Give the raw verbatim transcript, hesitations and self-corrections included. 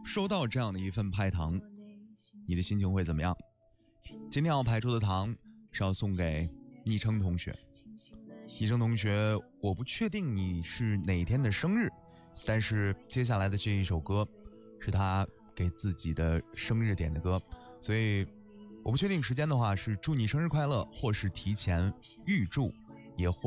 收到这样的一份派糖，你的心情会怎么样？今天要派出的糖是要送给昵称同学。昵称同学，我不确定你是哪天的生日，但是接下来的这一首歌是他给自己的生日点的歌，所以我不确定时间的话是祝你生日快乐，或是提前预祝，也或